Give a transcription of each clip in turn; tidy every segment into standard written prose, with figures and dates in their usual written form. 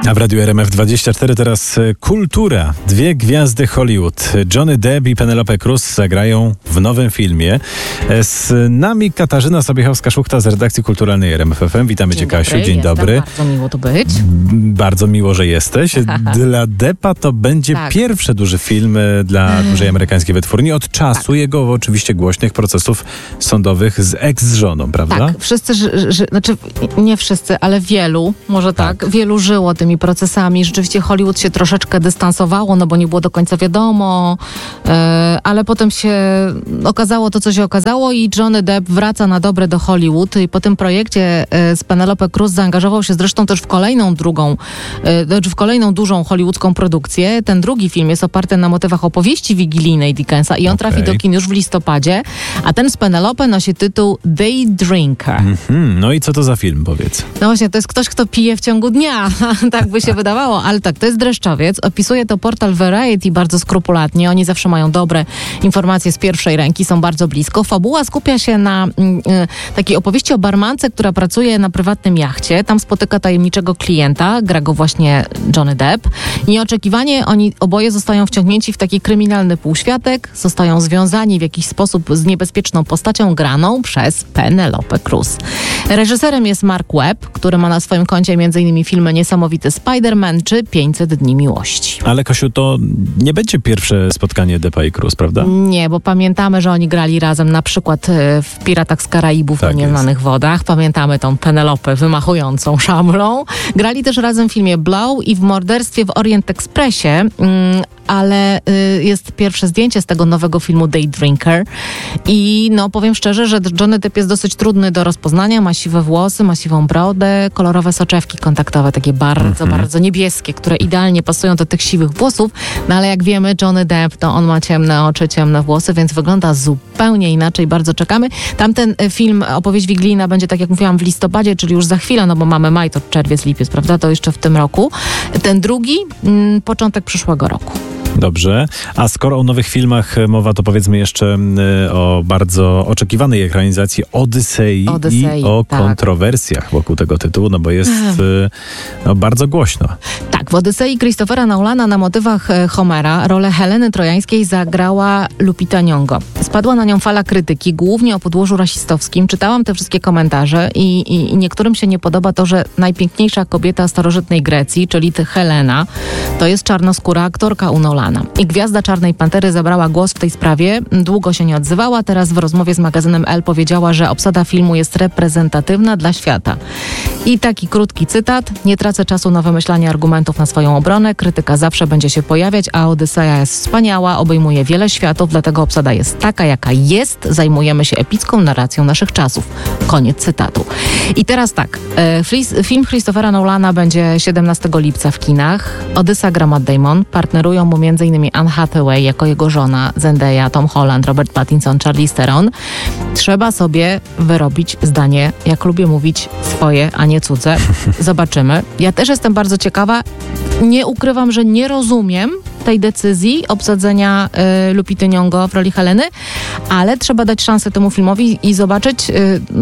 A w Radiu RMF24 teraz kultura. 2 gwiazdy Hollywood. Johnny Depp i Penelope Cruz zagrają w nowym filmie. Z nami Katarzyna Sobiechowska-Szuchta z redakcji kulturalnej RMF FM. Witamy Cię, Kasiu. Dzień dobry. Bardzo miło tu być. Bardzo miło, że jesteś. Dla Deppa to będzie pierwszy duży film dla dużej amerykańskiej wytwórni od czasu jego oczywiście głośnych procesów sądowych z ex-żoną, prawda? Tak, wszyscy, znaczy nie wszyscy, ale wielu, może tak, wielu żyło tymi procesami. Rzeczywiście Hollywood się troszeczkę dystansowało, no bo nie było do końca wiadomo, ale potem się okazało to, co się okazało i Johnny Depp wraca na dobre do Hollywood i po tym projekcie z Penelope Cruz zaangażował się zresztą też w kolejną dużą hollywoodzką produkcję. Ten drugi film jest oparty na motywach opowieści wigilijnej Dickensa i on trafi do kin już w listopadzie, a ten z Penelope nosi tytuł Day Drinker. No i co to za film, powiedz? No właśnie, to jest ktoś, kto pije w ciągu dnia. Tak by się wydawało, ale tak, to jest dreszczowiec. Opisuje to portal Variety bardzo skrupulatnie. Oni zawsze mają dobre informacje z pierwszej ręki, są bardzo blisko. Fabuła skupia się na takiej opowieści o barmance, która pracuje na prywatnym jachcie. Tam spotyka tajemniczego klienta, gra go właśnie Johnny Depp. Nieoczekiwanie oni oboje zostają wciągnięci w taki kryminalny półświatek, zostają związani w jakiś sposób z niebezpieczną postacią graną przez Penelope Cruz. Reżyserem jest Mark Webb, który ma na swoim koncie m.in. filmy Niesamowity Spider-Man czy 500 dni miłości. Ale Kasiu, to nie będzie pierwsze spotkanie Deppa i Cruz, prawda? Nie, bo pamiętamy, że oni grali razem na przykład w Piratach z Karaibów o Nieznanych Wodach. Pamiętamy tą Penelopę wymachującą szablą. Grali też razem w filmie Blow i w Morderstwie w Orient Expressie, ale jest pierwsze zdjęcie z tego nowego filmu Day Drinker i no powiem szczerze, że Johnny Depp jest dosyć trudny do rozpoznania, ma siwe włosy, ma siwą brodę, kolorowe soczewki kontaktowe, takie bardzo niebieskie, które idealnie pasują do tych siwych włosów, no ale jak wiemy, Johnny Depp to on ma ciemne oczy, ciemne włosy, więc wygląda zupełnie inaczej, bardzo czekamy. Tamten film, opowieść wigilijna będzie, tak jak mówiłam, w listopadzie, czyli już za chwilę, no bo mamy maj, to czerwiec, lipiec, prawda, to jeszcze w tym roku. Ten drugi, początek przyszłego roku. Dobrze. A skoro o nowych filmach mowa, to powiedzmy jeszcze o bardzo oczekiwanej ekranizacji Odysei i o kontrowersjach wokół tego tytułu, no bo jest bardzo głośno. Tak, w Odysei Christophera Nolana na motywach Homera rolę Heleny Trojańskiej zagrała Lupita Nyong'o. Spadła na nią fala krytyki, głównie o podłożu rasistowskim. Czytałam te wszystkie komentarze i niektórym się nie podoba to, że najpiękniejsza kobieta starożytnej Grecji, czyli Helena, to jest czarnoskóra aktorka u Nolana. I gwiazda Czarnej Pantery zabrała głos w tej sprawie. Długo się nie odzywała. Teraz w rozmowie z magazynem Elle powiedziała, że obsada filmu jest reprezentatywna dla świata. I taki krótki cytat. Nie tracę czasu na wymyślanie argumentów na swoją obronę. Krytyka zawsze będzie się pojawiać, a Odyseja jest wspaniała, obejmuje wiele światów, dlatego obsada jest taka, jaka jest. Zajmujemy się epicką narracją naszych czasów. Koniec cytatu. I teraz tak. Film Christophera Nolana będzie 17 lipca w kinach. Odysa gra Matt Damon. Partnerują mu m.in. Anne Hathaway jako jego żona, Zendaya, Tom Holland, Robert Pattinson, Charlize Theron. Trzeba sobie wyrobić zdanie, jak lubię mówić, swoje, a nie cudze. Zobaczymy. Ja też jestem bardzo ciekawa. Nie ukrywam, że nie rozumiem tej decyzji obsadzenia Lupity Nyong'o w roli Heleny, ale trzeba dać szansę temu filmowi i zobaczyć,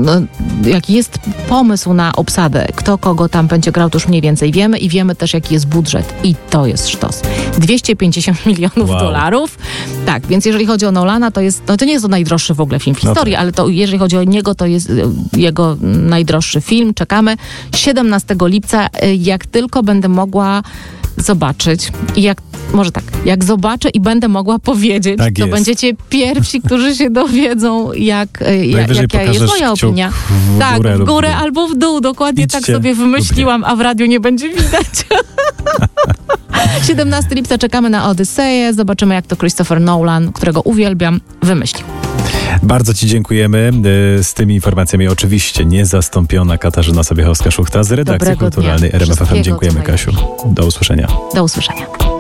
jaki jest pomysł na obsadę. Kto kogo tam będzie grał, to już mniej więcej wiemy i wiemy też, jaki jest budżet. I to jest sztos. 250 milionów dolarów. Tak, więc jeżeli chodzi o Nolana, to jest, to nie jest to najdroższy w ogóle film w historii, ale to jeżeli chodzi o niego, to jest jego najdroższy film. Czekamy 17 lipca. Jak tylko będę mogła zobaczyć i jak zobaczę i będę mogła powiedzieć, to będziecie pierwsi, którzy się dowiedzą, jaka jest moja opinia. Tak, w górę albo w dół. Dokładnie tak sobie wymyśliłam, a w radiu nie będzie widać. 17 lipca czekamy na Odyseję. Zobaczymy, jak to Christopher Nolan, którego uwielbiam, wymyślił. Bardzo Ci dziękujemy. Z tymi informacjami oczywiście niezastąpiona Katarzyna Sobiechowska-Szuchta z redakcji kulturalnej RMF FM. Dziękujemy, Kasiu. Do usłyszenia. Do usłyszenia.